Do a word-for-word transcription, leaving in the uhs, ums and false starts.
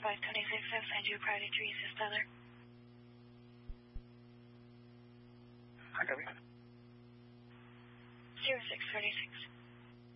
five twenty-six, I'll send you a priority tree, this is Tyler. I copy. zero six thirty-six.